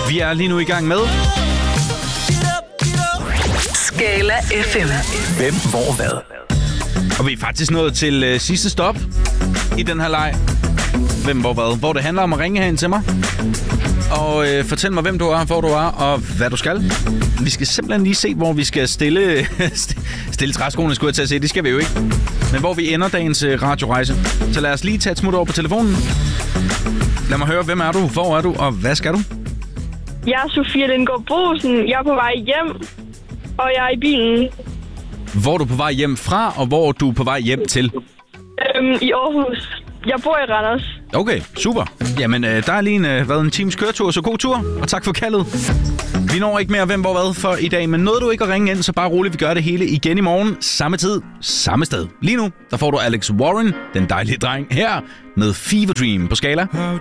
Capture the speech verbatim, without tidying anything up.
Vi er lige nu i gang med Skala F M. Hvem, hvor, hvad? Og vi er faktisk nået til øh, sidste stop i den her leg. Hvem, hvor, hvad? Hvor det handler om at ringe herind til mig. Og øh, fortæl mig, hvem du er, hvor du er og hvad du skal. Vi skal simpelthen lige se, hvor vi skal stille, stille træskoene, skulle jeg til at sige. Det skal vi jo ikke. Men hvor vi ender dagens øh, radiorejse. Så lad os lige tage et smut over på telefonen. Lad mig høre, hvem er du, hvor er du og hvad skal du? Jeg er Sofia Lindgaard Bosen. Jeg er på vej hjem, og jeg er i bilen. Hvor er du på vej hjem fra, og hvor er du på vej hjem til? Øhm, I Aarhus. Jeg bor i Randers. Okay, super. Jamen, øh, der er lige en, øh, hvad, en times køretur, så god tur, og tak for kaldet. Vi når ikke mere hvem hvor hvad for i dag, men nåede du ikke at ringe ind, så bare roligt, vi gør det hele igen i morgen. Samme tid, samme sted. Lige nu, der får du Alex Warren, den dejlige dreng, her med Fever Dream på Skala.